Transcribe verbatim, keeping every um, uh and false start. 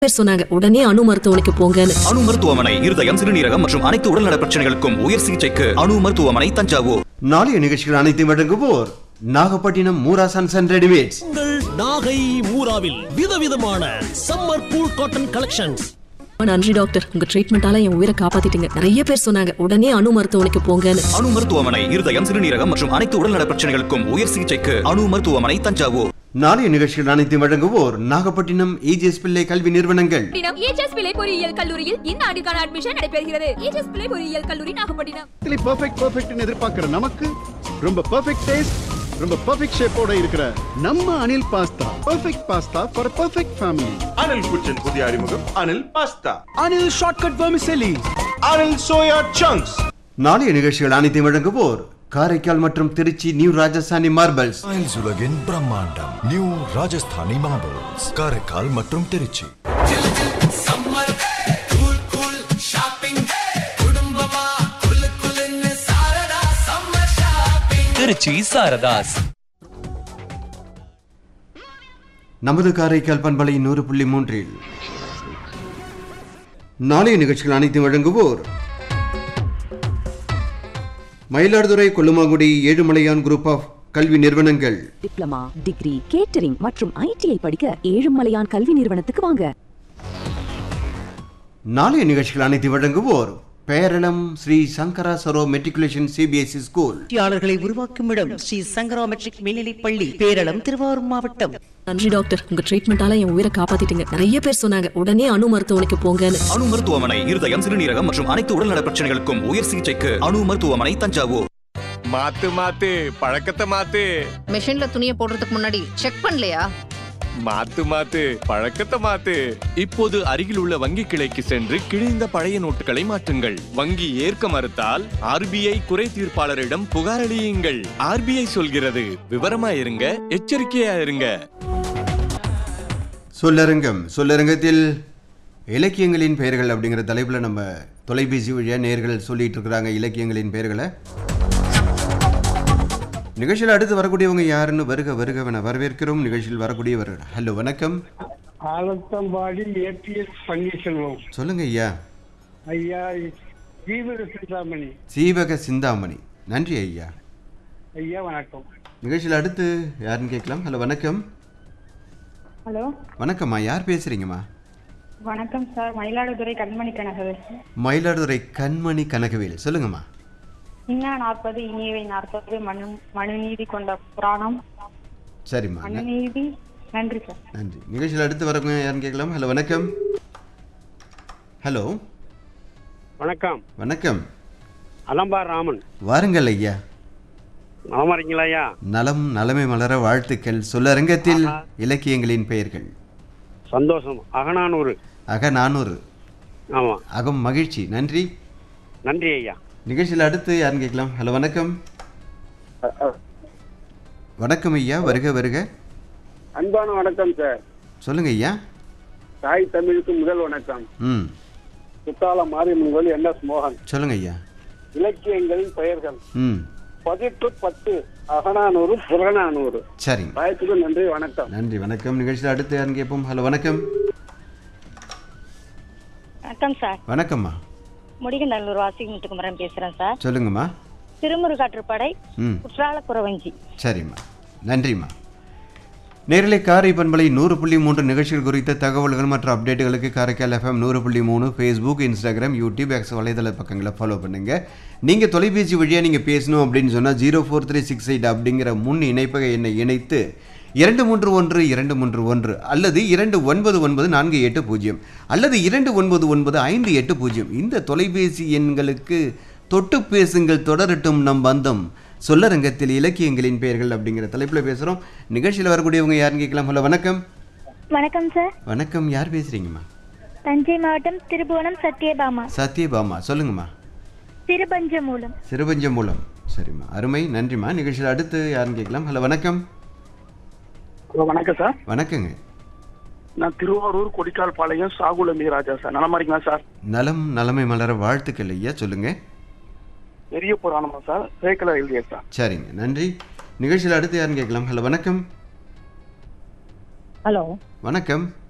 பேர் சொன்னாங்க உடனே அணு மருத்துவமனைக்கு போங்கன்னு. அணு மருத்துவமனை இருதயம், சிறுநீரகம் மற்றும் அனைத்து உடல்நல பிரச்சனைகளுக்கும் உயர் சிகிச்சைக்கு அணு மருத்துவமனை தஞ்சாவூர். நாளைய நிகழ்ச்சிகள் அனைத்தையும் வழங்குவோர் Nagapattinam Moora sons and readymades. உங்கள் நாகை மூராவில் விதவிதமான சம்மர் கூல் காட்டன் கலெக்ஷன்ஸ். நன்றி டாக்டர், உங்க ட்ரீட்மெண்டால என் உயிரை காப்பாத்திட்டீங்க. நிறைய பேர் சொன்னாங்க உடனே அணு மருத்துவமனைக்கு போங்கன்னு. அணு மருத்துவமனை இருதயம், சிறுநீரகம் மற்றும் அனைத்து உடல்நல பிரச்சனைகளுக்கும் உயர் சிகிச்சைக்கு அணு மருத்துவமனை தஞ்சாவூர். நாளைய நிகழ்ச்சிகள் அனைத்தையும் வழங்குவோர் நாகப்பட்டினம் ஏஜிஎஸ் பிள்ளை கல்வி நிறுவனங்கள். ஏஜிஎஸ் பிள்ளை பொறியியல் கல்லூரியில் இந்த ஆண்டுக்கான அட்மிஷன் நடைபெறுகிறது. ஏஜிஎஸ் பிள்ளை பொறியியல் கல்லூரி நாகப்பட்டினம். பெர்ஃபெக்ட் பெர்ஃபெக்ட்னு எதிர்பார்க்கிற நமக்கு ரொம்ப பெர்ஃபெக்ட் டேஸ்ட், ரொம்ப பெர்ஃபெக்ட் ஷேப்போட இருக்கிற நம்ம Anil pasta. Perfect pasta for perfect family. Anil குச்சின் புதிய அறிமுகம் Anil pasta. Anil shortcut vermicelli. Anil soya chunks. நாளைய நிகழ்ச்சிகள் அனைத்தையும் வழங்குவோர் காரைக்கால் மற்றும் Trichy new Rajasthani marbles. Tiles உலகின் பிரம்மாண்டம் நியூ ராஜஸ்தானி மார்பிள்ஸ், காரைக்கால் மற்றும் திருச்சி. திருச்சி சாரதாஸ். நமது காரைக்கால் பண்பலை நூறு புள்ளி மூன்றில் நாளைய நிகழ்ச்சிகள் அனைத்தையும் வழங்குவோர் மயிலாடுதுறை கொல்லுமாங்குடி ஏழுமலையான் குரூப் ஆஃப் கல்வி நிறுவனங்கள். டிப்ளமா, டிகிரி, கேட்டரிங் மற்றும் ஐடிஐ படிக்க ஏழுமலையான் கல்வி நிறுவனத்துக்கு வாங்க. நாளைய நிகழ்ச்சிகள் அனைத்தையும் வழங்குவோர் பேரளம் ஸ்ரீ சங்கரா சரோ மெட்ரிகுலேஷன் சிபிஎஸ்இ ஸ்கூல். வெற்றியாளர்களை உருவாக்கும் இடம் ஸ்ரீ சங்கரா மெட்ரிக் மேல்நிலைப் பள்ளி, பேரளம், திருவாரூர் மாவட்டம். நன்றி டாக்டர், உங்க ட்ரீட்மெண்டால என் உயிரை காப்பாத்திட்டீங்க. நிறைய பேர் சொன்னாங்க உடனே அணு மருத்துவமனைக்கு போங்கன்னு. அணு மருத்துவமனை இருதயம், சிறுநீரகம் மற்றும் அனைத்து உடல்நல பிரச்சனைகளுக்கும் உயர் சிகிச்சைக்கு அணு மருத்துவமனை தஞ்சாவூர். மாத்து மாத்து பழக்கத்தை மாத்து. மெஷின்ல துணியை போடுறதுக்கு முன்னாடி செக் பண்ணலையா? மாத்து மாத்து பழக்கத்தை மாத்து. இப்போது அருகில் உள்ள வங்கி கிளைக்கு சென்று கிழிந்த பழைய நோட்டுகளை மாற்றுங்கள். வங்கி ஏற்க மறுத்தால் ஆர்பிஐ குறை தீர்ப்பாளரிடம் புகார் அளியுங்கள். ஆர்பிஐ சொல்கிறது, விவரமா இருங்க, எச்சரிக்கையா இருங்க. சொல்லரங்கம். சொல்லரங்கத்தில் இலக்கியங்களின் பெயர்கள் அப்படிங்கிற தலைப்பில் நம்ம தொலைபேசி வழியாக நேர்கள் சொல்லிட்டு இருக்கிறாங்க இலக்கியங்களின் பெயர்களை. நிகழ்ச்சியில் அடுத்து வரக்கூடியவங்க யாருன்னு வருக வருகவென வரவேற்கிறோம். நிகழ்ச்சியில் வரக்கூடியவர் ஹலோ வணக்கம். ஆலத்தம்பாடி ஏபிஎஸ் பன்னீர்செல்வம். சொல்லுங்க ஐயா. ஐயா ஜீவக சிந்தாமணி. சீவக சிந்தாமணி. நன்றி ஐயா. ஐயா வணக்கம். நிகழ்ச்சியில் அடுத்து யாருன்னு கேட்கலாம். ஹலோ வணக்கம். ஹலோ வணக்கம்மா, யார் பேசுறீங்கம்மா? வணக்கம் சார், மயிலாடுதுறை கண்மணி கனகவேல். மயிலாடுதுறை கண்மணி கனகவேல், சொல்லுங்கம்மா. இன்னா நாற்பது இனியவை நாற்பது மனு மனுநீதி கொண்ட புராணம். சரிம்மா, மனுநீதி. நன்றி சார். நன்றி. நிகழ்ச்சியில் அடுத்து வரவங்க யாருன்னு கேட்கலாம். ஹலோ வணக்கம். ஹலோ வணக்கம். வணக்கம். அலம்பா ராமன். வாருங்கள் ஐயா. நலமா இருக்கீங்களா ஐயா? நலம், நலமை மலர வாழ்த்துக்கள். சொல்லரங்கத்தில் இலக்கியங்களின் பெயர்கள். சந்தோஷம். அகநானூறு. அக நானூறு. ஆமா. அகம் மகிழ்ச்சி. நன்றி. நன்றி ஐயா. நிகழ்ச்சியில் அடுத்து யாருன்னு கேட்கலாம். ஹலோ வணக்கம். வணக்கம் ஐயா, வருக வருக. அன்பான வணக்கம் சார். சொல்லுங்க ஐயா. தாய் தமிழுக்கு முதல் வணக்கம். ம் குத்தால மாரியம்மன் என் எஸ் மோகன். சொல்லுங்க ஐயா. இலக்கியங்களின் பெயர்கள். ம் பதிட்டு பத்து அகநானூறு புறநானூறு. சரிங்க. வாய்ப்புக்கு நன்றி, வணக்கம். நன்றி, வணக்கம். நிகழ்ச்சியில் அடுத்து யாருன்னு கேட்போம். ஹலோ வணக்கம். வணக்கம் சார். வணக்கம்மா. முடிகநல்லூர் வாசிமுத்துக்குமரன் பேசுறேன் சார். சொல்லுங்கம்மா. திருமுருகாற்றுப்படை, ம் குற்றால குறவஞ்சி. சரிம்மா, நன்றிம்மா. நேரலை காரை பண்பலை நூறு புள்ளி மூன்று நிகழ்ச்சிகள் குறித்த தகவல்கள் மற்றும் அப்டேட்டுகளுக்கு காரைக்கால் எஃப்எம் நூறு புள்ளி மூணு ஃபேஸ்புக், இன்ஸ்டாகிராம், யூடியூப், எக்ஸ் வலைதள பக்கங்களை ஃபாலோ பண்ணுங்கள். நீங்கள் தொலைபேசி வழியாக நீங்கள் பேசணும் அப்படின்னு சொன்னால் zero four three six eight அப்படிங்கிற முன் இணைப்பக எண்ணை இணைத்து இரண்டு மூன்று ஒன்று இரண்டு மூன்று ஒன்று அல்லது இரண்டு ஒன்பது ஒன்பது நான்கு எட்டு பூஜ்ஜியம் அல்லது இரண்டு ஒன்பது ஒன்பது ஐந்து எட்டு பூஜ்ஜியம் இந்த தொலைபேசி எண்களுக்கு தொட்டு பேசுங்கள், தொடரட்டும் நம் பந்தம். சொல்லரங்கத்தில் இலக்கியங்களின் பெயர்கள் அப்படிங்கிற தலைப்பில் பேசுகிறோம். நிகழ்ச்சியில் வரக்கூடியவங்க யாருன்னு கேட்கலாம். ஹலோ வணக்கம். வணக்கம் சார். வணக்கம், யார் பேசுகிறீங்கம்மா? தஞ்சை மாவட்டம் திருபுவனம் சத்யபாமா. சத்யபாமா, சொல்லுங்கம்மா. சிறுபஞ்சமூலம். சிறுபஞ்சமூலம். சரிம்மா, அருமை, நன்றிம்மா. நிகழ்ச்சியில் அடுத்து யாருன்னு கேட்கலாம். ஹலோ வணக்கம். வணக்கம் சார். வணக்கங்க. நான் திருவாரூர் கொடிக்கால் பாளையம் சாகுல மீராஜா சார். நலமா இருக்கீங்களா சார்? நலம், நலமை மலர வாழ்த்துக்கள் ஐயா. சொல்லுங்க. பெரிய புராணமா சார்? சேக்கலா எழுதியா சார்? சரிங்க, நன்றி. நிகழ்ச்சியில் அடுத்து யாருன்னு கேட்கலாம். ஹலோ வணக்கம். ஹலோ வணக்கம்.